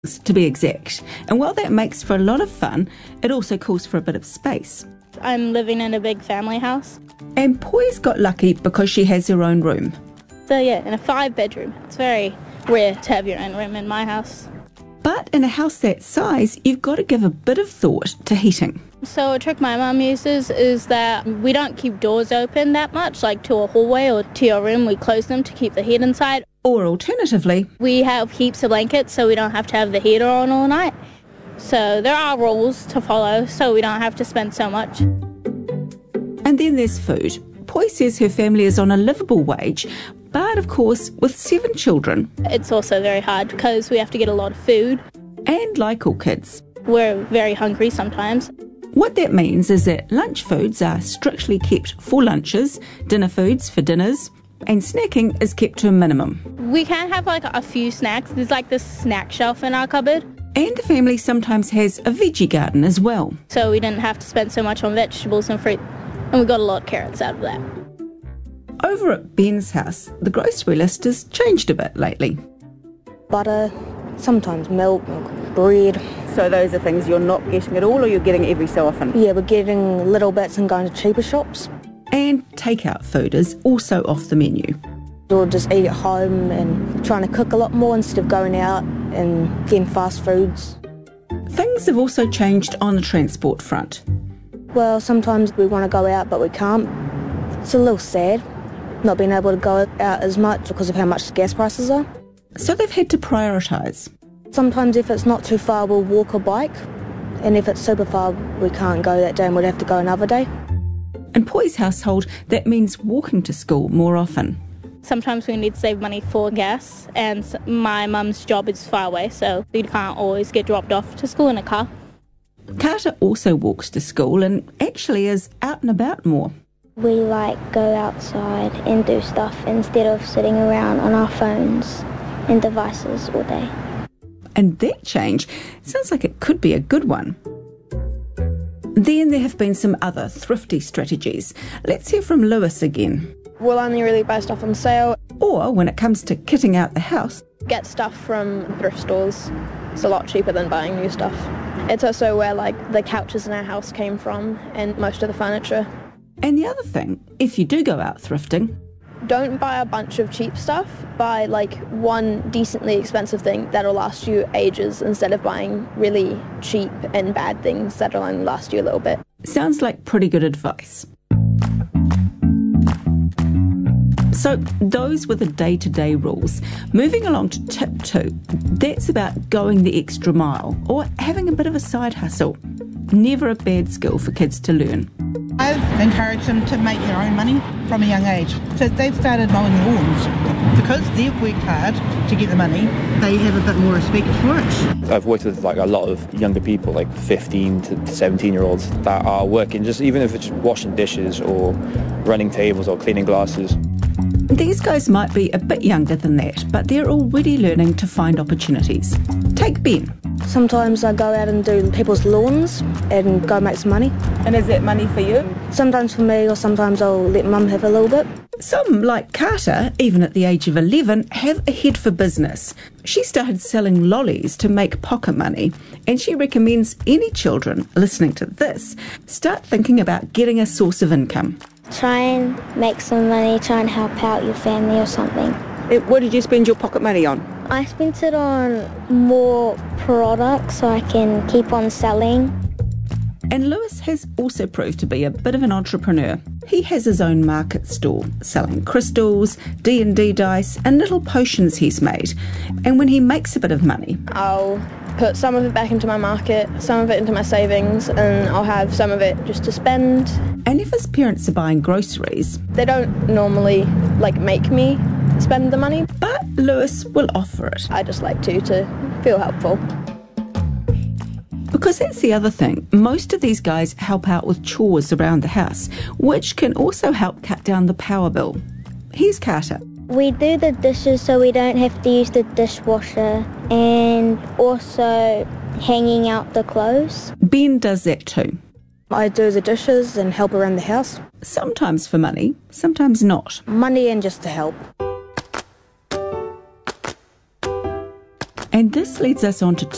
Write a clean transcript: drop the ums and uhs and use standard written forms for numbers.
to be exact. And while that makes for a lot of fun, it also calls for a bit of space. I'm living in a big family house. And Poi's got lucky because she has her own room. So yeah, in a 5-bedroom. It's very rare to have your own room in my house. But in a house that size, you've got to give a bit of thought to heating. So a trick my mum uses is that we don't keep doors open that much, like to a hallway or to your room. We close them to keep the heat inside. Or alternatively, we have heaps of blankets so we don't have to have the heater on all night. So there are rules to follow so we don't have to spend so much. And then there's food. Poi says her family is on a livable wage, but of course, with 7 children. It's also very hard because we have to get a lot of food. And like all kids, we're very hungry sometimes. What that means is that lunch foods are strictly kept for lunches, dinner foods for dinners, and snacking is kept to a minimum. We can have like a few snacks. There's like this snack shelf in our cupboard. And the family sometimes has a veggie garden as well. So we didn't have to spend so much on vegetables and fruit. And we got a lot of carrots out of that. Over at Ben's house, the grocery list has changed a bit lately. Butter, sometimes milk, bread. So those are things you're not getting at all, or you're getting every so often? Yeah, we're getting little bits and going to cheaper shops. And takeout food is also off the menu. We'll just eat at home and trying to cook a lot more instead of going out and getting fast foods. Things have also changed on the transport front. Well, sometimes we want to go out but we can't. It's a little sad not being able to go out as much because of how much the gas prices are. So they've had to prioritise. Sometimes if it's not too far we'll walk or bike, and if it's super far we can't go that day and we'd have to go another day. In Poi's household, that means walking to school more often. Sometimes we need to save money for gas, and my mum's job is far away, so we can't always get dropped off to school in a car. Carter also walks to school and actually is out and about more. We go outside and do stuff instead of sitting around on our phones and devices all day. And that change sounds like it could be a good one. Then there have been some other thrifty strategies. Let's hear from Lewis again. We'll only really buy stuff on sale. Or when it comes to kitting out the house, get stuff from thrift stores. It's a lot cheaper than buying new stuff. It's also where the couches in our house came from and most of the furniture. And the other thing, if you do go out thrifting, don't buy a bunch of cheap stuff. Buy one decently expensive thing that'll last you ages instead of buying really cheap and bad things that'll only last you a little bit. Sounds like pretty good advice. So those were the day-to-day rules. Moving along to tip 2, that's about going the extra mile or having a bit of a side hustle. Never a bad skill for kids to learn. I've encouraged them to make their own money from a young age. So they've started mowing lawns. Because they've worked hard to get the money, they have a bit more respect for it. I've worked with a lot of younger people, 15 to 17-year-olds that are working, just even if it's just washing dishes or running tables or cleaning glasses. These guys might be a bit younger than that, but they're already learning to find opportunities. Take Ben. Sometimes I go out and do people's lawns and go make some money. And is that money for you? Sometimes for me, or sometimes I'll let Mum have a little bit. Some, like Carter, even at the age of 11, have a head for business. She started selling lollies to make pocket money, and she recommends any children listening to this start thinking about getting a source of income. Try and make some money, try and help out your family or something. What did you spend your pocket money on? I spent it on more products so I can keep on selling. And Lewis has also proved to be a bit of an entrepreneur. He has his own market stall, selling crystals, D&D dice and little potions he's made. And when he makes a bit of money, I'll put some of it back into my market, some of it into my savings, and I'll have some of it just to spend. And if his parents are buying groceries, they don't normally make me spend the money, but Lewis will offer it. I just like to feel helpful. Because that's the other thing. Most of these guys help out with chores around the house, which can also help cut down the power bill. Here's Carter. We do the dishes so we don't have to use the dishwasher, and also hanging out the clothes. Ben does that too. I do the dishes and help around the house. Sometimes for money, sometimes not. Money and just to help. And this leads us on to